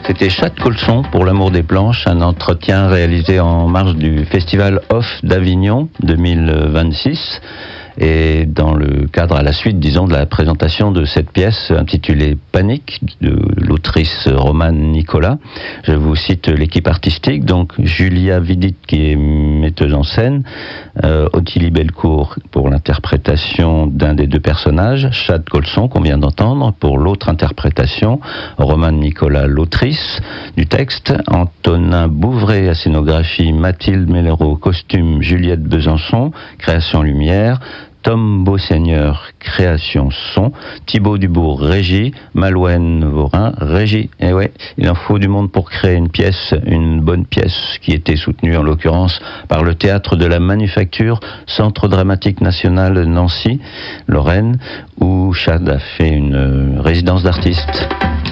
C'était Chad Colson pour l'Amour des planches, un entretien réalisé en marge du Festival Off d'Avignon 2026. Et dans le cadre, à la suite, disons, de la présentation de cette pièce intitulée Panique, de l'autrice Romane Nicolas. Je vous cite l'équipe artistique, donc Julia Vidit qui est metteuse en scène, Ottilie Belcourt pour l'interprétation d'un des deux personnages, Chad Colson qu'on vient d'entendre pour l'autre interprétation, Romane Nicolas l'autrice du texte, Antonin Bouvray à scénographie, Mathilde Mellero costume, Juliette Besançon, création lumière, Tom Beauseigneur, création son, Thibaut Dubourg, régie, Malouane Vorin, régie. Et ouais, il en faut du monde pour créer une pièce, une bonne pièce, qui était soutenue en l'occurrence par le Théâtre de la Manufacture, Centre Dramatique National Nancy, Lorraine, où Chad a fait une résidence d'artiste.